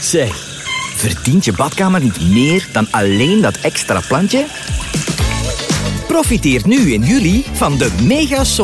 Zeg, verdient je badkamer niet meer dan alleen dat extra plantje? Profiteer nu in juli van de mega